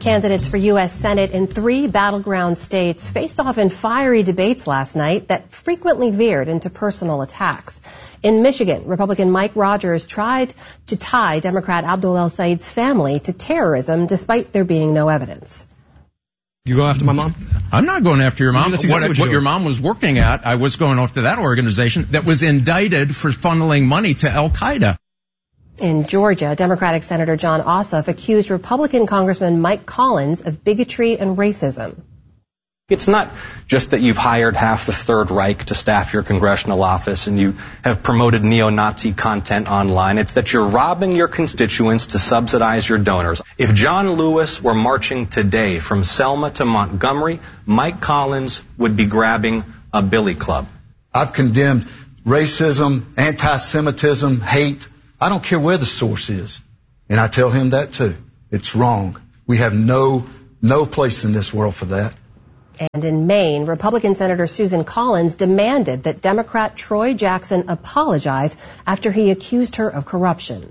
Candidates for U.S. Senate in 3 battleground states faced off in fiery debates last night that frequently veered into personal attacks. In Michigan, Republican Mike Rogers tried to tie Democrat Abdul El Sayed's family to terrorism despite there being no evidence. You go after my mom? I'm not going after your mom. That's exactly what your mom was working at, I was going after that organization that was indicted for funneling money to Al-Qaeda. In Georgia, Democratic Senator Jon Ossoff accused Republican Congressman Mike Collins of bigotry and racism. It's not just that you've hired half the Third Reich to staff your congressional office and you have promoted neo-Nazi content online. It's that you're robbing your constituents to subsidize your donors. If John Lewis were marching today from Selma to Montgomery, Mike Collins would be grabbing a billy club. I've condemned racism, anti-Semitism, hate. I don't care where the source is. And I tell him that too. It's wrong. We have no place in this world for that. And in Maine, Republican Senator Susan Collins demanded that Democrat Troy Jackson apologize after he accused her of corruption.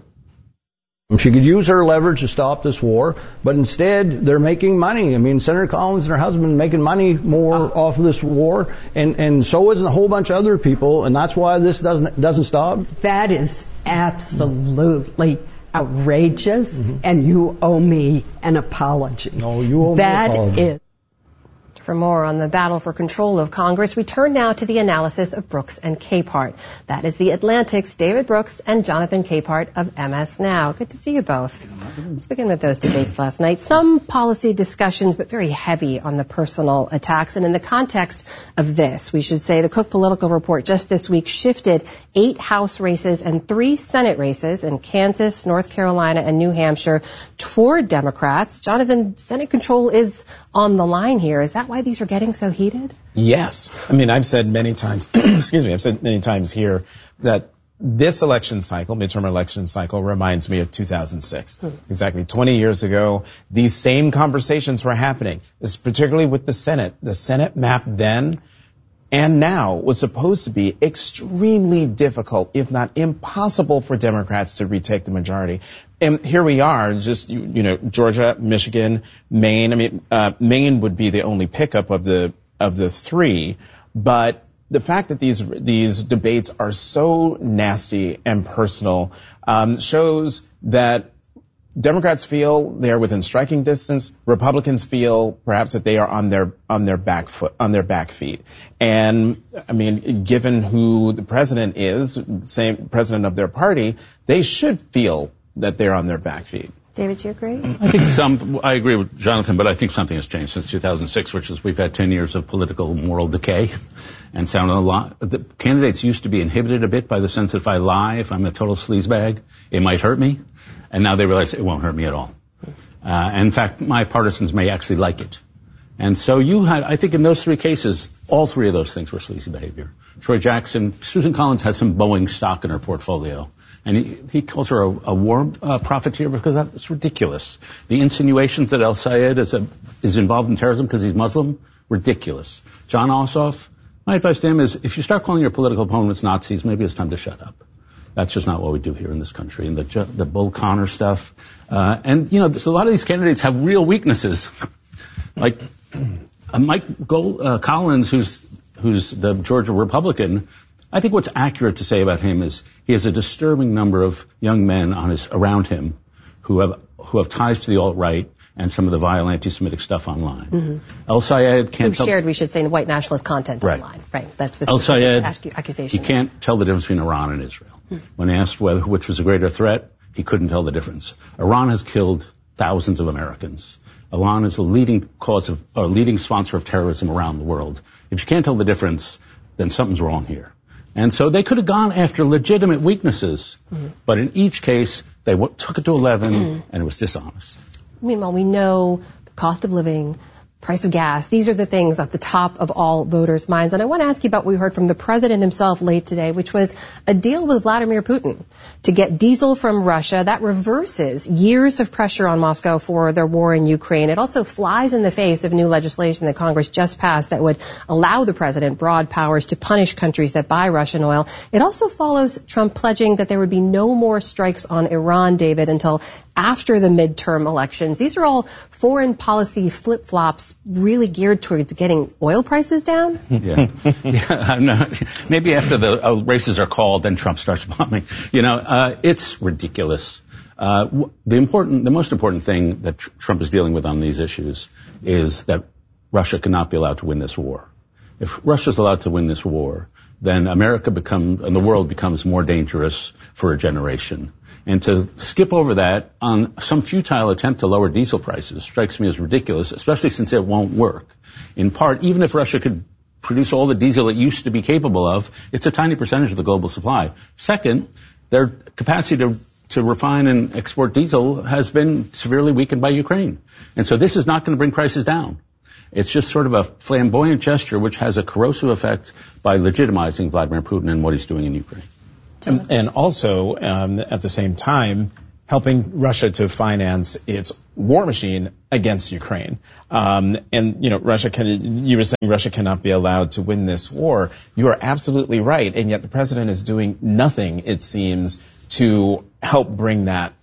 She could use her leverage to stop this war, but instead they're making money. I mean, Senator Collins and her husband making money more off of this war, and so is a whole bunch of other people, and that's why this doesn't stop. That is absolutely outrageous, and you owe me an apology. No, you owe me an apology. That is. For more on the battle for control of Congress, we turn now to the analysis of Brooks and Capehart. That is The Atlantic's David Brooks and Jonathan Capehart of MS Now. Good to see you both. Let's begin with those debates last night. Some policy discussions, but very heavy on the personal attacks. And in the context of this, we should say the Cook Political Report just this week shifted 8 House races and 3 Senate races in Kansas, North Carolina, and New Hampshire toward Democrats. Jonathan, Senate control is on the line here. Is that why these are getting so heated? Yes. I mean, I've said many times, I've said many times here that this election cycle, midterm election cycle, reminds me of 2006. Exactly 20 years ago, these same conversations were happening. This is particularly with the Senate. The Senate map then and now was supposed to be extremely difficult, if not impossible, for Democrats to retake the majority. And here we are, just, Georgia, Michigan, Maine. I mean, Maine would be the only pickup of the 3, but the fact that these debates are so nasty and personal shows that Democrats feel they are within striking distance. Republicans feel perhaps that they are on their back feet. And I mean, given who the president is, same president of their party, they should feel that they're on their back feet. David, you agree? I agree with Jonathan, but I think something has changed since 2006, which is we've had 10 years of political moral decay and sounded a lot. The candidates used to be inhibited a bit by the sense that if I lie, if I'm a total sleazebag, it might hurt me. And now they realize it won't hurt me at all. In fact, my partisans may actually like it. And so I think in those 3 cases, all 3 of those things were sleazy behavior. Troy Jackson, Susan Collins has some Boeing stock in her portfolio. And he calls her a war profiteer because that's ridiculous. The insinuations that El Sayed is involved in terrorism because he's Muslim, ridiculous. Jon Ossoff, my advice to him is if you start calling your political opponents Nazis, maybe it's time to shut up. That's just not what we do here in this country. And the Bull Connor stuff. And a lot of these candidates have real weaknesses. Like Mike Collins, who's the Georgia Republican. I think what's accurate to say about him is he has a disturbing number of young men around him who have ties to the alt-right and some of the vile anti-Semitic stuff online. El Sayed can't tell... shared, we should say, white nationalist content online. Right. That's the El Sayed, accusation. He can't tell the difference between Iran and Israel. When asked which was a greater threat, he couldn't tell the difference. Iran has killed thousands of Americans. Iran is a leading sponsor of terrorism around the world. If you can't tell the difference, then something's wrong here. And so they could have gone after legitimate weaknesses, but in each case, they took it to 11, and it was dishonest. Meanwhile, we know the cost of living, price of gas. These are the things at the top of all voters' minds. And I want to ask you about what we heard from the president himself late today, which was a deal with Vladimir Putin to get diesel from Russia. That reverses years of pressure on Moscow for their war in Ukraine. It also flies in the face of new legislation that Congress just passed that would allow the president broad powers to punish countries that buy Russian oil. It also follows Trump pledging that there would be no more strikes on Iran, David, until after the midterm elections. These are all foreign policy flip-flops really geared towards getting oil prices down? Yeah. Maybe after the races are called, then Trump starts bombing. It's ridiculous. The most important thing that Trump is dealing with on these issues is that Russia cannot be allowed to win this war. If Russia's allowed to win this war, then America and the world becomes more dangerous for a generation. And to skip over that on some futile attempt to lower diesel prices strikes me as ridiculous, especially since it won't work. In part, even if Russia could produce all the diesel it used to be capable of, it's a tiny percentage of the global supply. Second, their capacity to refine and export diesel has been severely weakened by Ukraine. And so this is not going to bring prices down. It's just sort of a flamboyant gesture which has a corrosive effect by legitimizing Vladimir Putin and what he's doing in Ukraine. And also, at the same time, helping Russia to finance its war machine against Ukraine. You were saying Russia cannot be allowed to win this war. You are absolutely right. And yet the president is doing nothing, it seems, to help bring that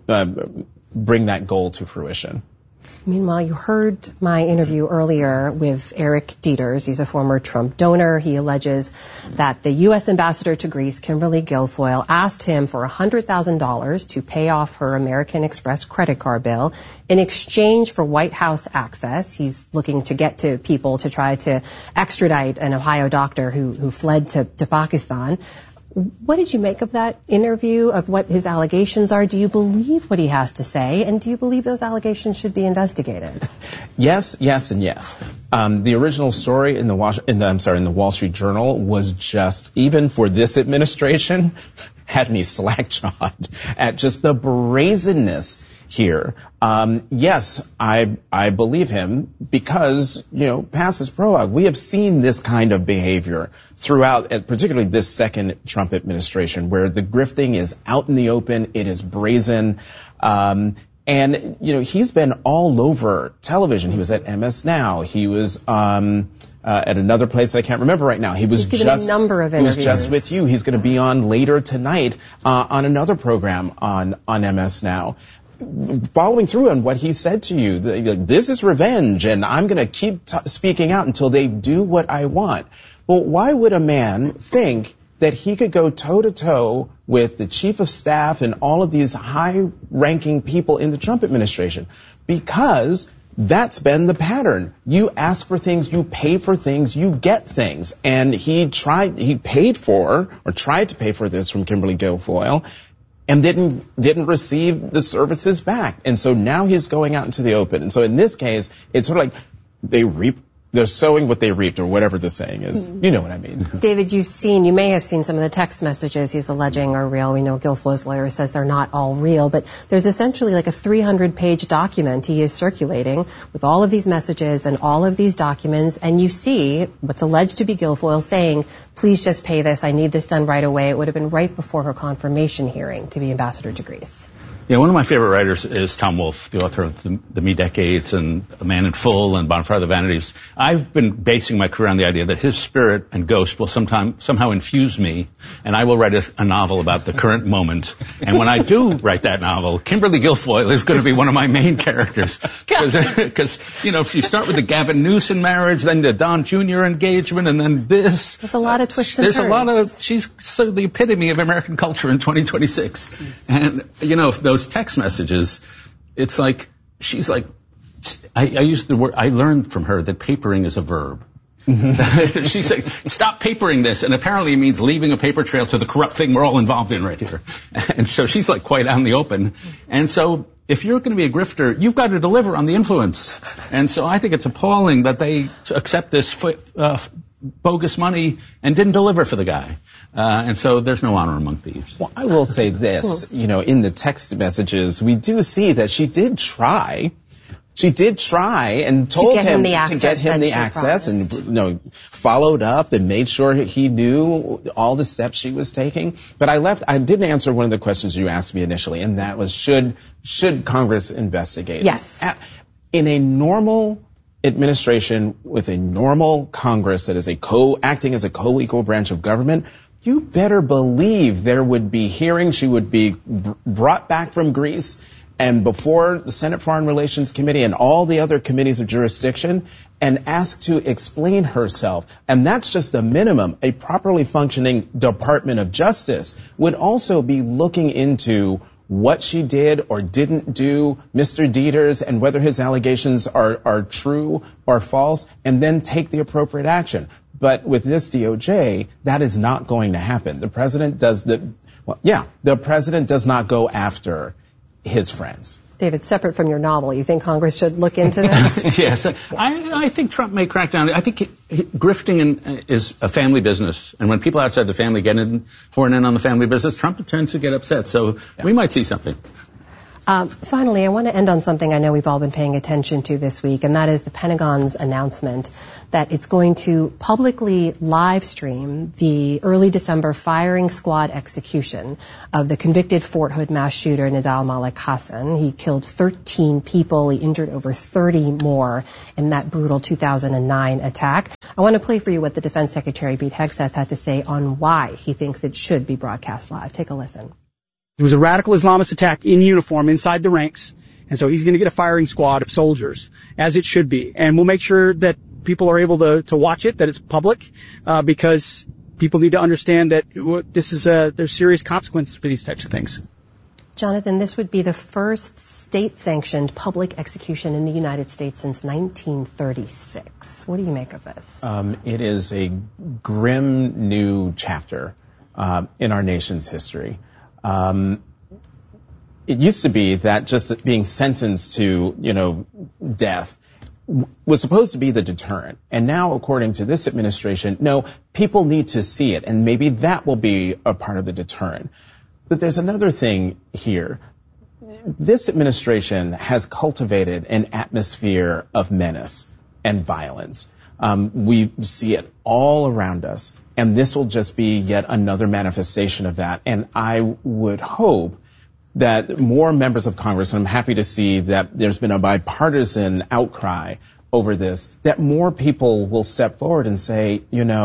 goal to fruition. Meanwhile, you heard my interview earlier with Eric Dieters. He's a former Trump donor. He alleges that the U.S. ambassador to Greece, Kimberly Guilfoyle, asked him for $100,000 to pay off her American Express credit card bill in exchange for White House access. He's looking to get to people to try to extradite an Ohio doctor who fled to Pakistan. What did you make of that interview, of what his allegations are? Do you believe what he has to say, and do you believe those allegations should be investigated? Yes, and yes. The original story in the Wall Street Journal was just, even for this administration, had me slack-jawed at just the brazenness here. Yes, I believe him because, past is prologue. We have seen this kind of behavior throughout, particularly this second Trump administration, where the grifting is out in the open, it is brazen. And he's been all over television. He was at MS Now. He was at another place that I can't remember right now. He's given a number of interviews. He was just with you. He's going to be on later tonight on another program on MS Now. Following through on what he said to you, this is revenge, and I'm going to keep speaking out until they do what I want. Well, why would a man think that he could go toe-to-toe with the chief of staff and all of these high-ranking people in the Trump administration? Because that's been the pattern. You ask for things, you pay for things, you get things. And he tried to pay for this from Kimberly Guilfoyle, and didn't receive the services back. And so now he's going out into the open. And so in this case, it's sort of like they're sowing what they reaped, or whatever the saying is. You know what I mean. David, you may have seen some of the text messages he's alleging are real. We know Guilfoyle's lawyer says they're not all real, but there's essentially like a 300-page document he is circulating with all of these messages and all of these documents, and you see what's alleged to be Guilfoyle saying, please just pay this, I need this done right away. It would have been right before her confirmation hearing to be ambassador to Greece. Yeah, one of my favorite writers is Tom Wolfe, the author of The Me Decades and A Man in Full and Bonfire of the Vanities. I've been basing my career on the idea that his spirit and ghost will somehow infuse me, and I will write a novel about the current moment. And when I do write that novel, Kimberly Guilfoyle is going to be one of my main characters. Because, if you start with the Gavin Newsom marriage, then the Don Jr. engagement, and then this. There's a lot of twists and turns. She's sort of the epitome of American culture in 2026. And, those text messages, it's like, she's like, I used the word, I learned from her that papering is a verb. Mm-hmm. She's like, stop papering this, and apparently it means leaving a paper trail to the corrupt thing we're all involved in right here. And so she's like quite out in the open. And so if you're going to be a grifter, you've got to deliver on the influence. And so I think it's appalling that they accept this bogus money and didn't deliver for the guy. And so there's no honor among thieves. Well, I will say this, in the text messages, we do see that she did try and told him to get him the access and, followed up and made sure he knew all the steps she was taking. But I didn't answer one of the questions you asked me initially, and that was, should Congress investigate? Yes. In a normal administration with a normal Congress that is acting as a co-equal branch of government, you better believe there would be hearings. She would be brought back from Greece and before the Senate Foreign Relations Committee and all the other committees of jurisdiction and ask to explain herself. And that's just the minimum. A properly functioning Department of Justice would also be looking into what she did or didn't do, Mr. Deters, and whether his allegations are true or false, and then take the appropriate action. But with this DOJ, that is not going to happen. The president does the president does not go after his friends. David, separate from your novel, you think Congress should look into this? Yes. I think Trump may crack down. I think grifting is a family business. And when people outside the family get horn in on the family business, Trump tends to get upset. So we might see something. Finally, I want to end on something I know we've all been paying attention to this week, and that is the Pentagon's announcement that it's going to publicly live stream the early December firing squad execution of the convicted Fort Hood mass shooter Nidal Malik Hasan. He killed 13 people. He injured over 30 more in that brutal 2009 attack. I want to play for you what the Defense Secretary Pete Hegseth had to say on why he thinks it should be broadcast live. Take a listen. It was a radical Islamist attack in uniform inside the ranks, and so he's going to get a firing squad of soldiers, as it should be. And we'll make sure that people are able to watch it, that it's public, because people need to understand that there's serious consequences for these types of things. Jonathan, this would be the first state-sanctioned public execution in the United States since 1936. What do you make of this? It is a grim new chapter in our nation's history. It used to be that just being sentenced to, death was supposed to be the deterrent. And now, according to this administration, no, people need to see it. And maybe that will be a part of the deterrent. But there's another thing here. This administration has cultivated an atmosphere of menace and violence. We see it all around us, and this will just be yet another manifestation of that. And I would hope that more members of Congress, and I'm happy to see that there's been a bipartisan outcry over this, that more people will step forward and say,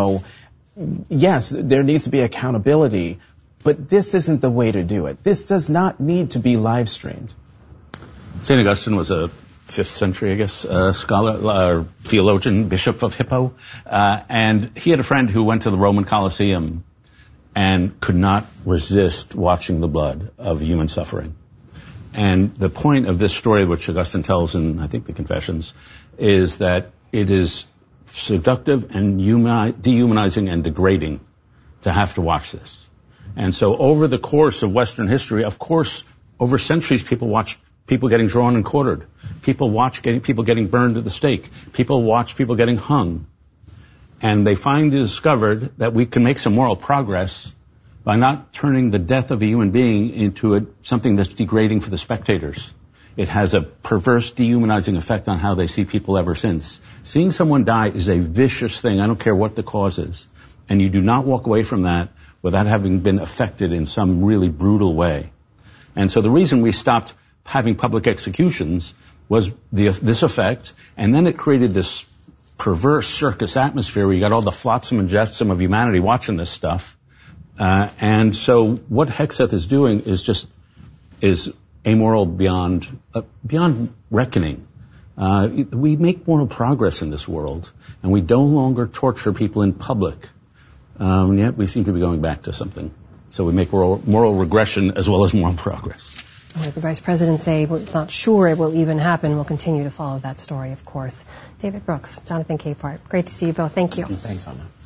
yes, there needs to be accountability, but this isn't the way to do it. This does not need to be live streamed. St. Augustine was a 5th century, scholar, theologian, bishop of Hippo. And he had a friend who went to the Roman Colosseum and could not resist watching the blood of human suffering. And the point of this story, which Augustine tells in, I think, the Confessions, is that it is seductive and dehumanizing and degrading to have to watch this. And so over the course of Western history, of course, over centuries, people watched people getting drawn and quartered. People watch people getting burned at the stake. People watch people getting hung. And they discovered that we can make some moral progress by not turning the death of a human being into something that's degrading for the spectators. It has a perverse, dehumanizing effect on how they see people ever since. Seeing someone die is a vicious thing. I don't care what the cause is. And you do not walk away from that without having been affected in some really brutal way. And so the reason we stopped having public executions was this effect, and then it created this perverse circus atmosphere where you got all the flotsam and jetsam of humanity watching this stuff. And so what Hegseth is doing is amoral beyond reckoning. We make moral progress in this world, and we no longer torture people in public. Yet we seem to be going back to something. So we make moral regression as well as moral progress. The Vice President say we're not sure it will even happen. We'll continue to follow that story, of course. David Brooks, Jonathan Capehart, great to see you both. Thank you. Thanks, Anna.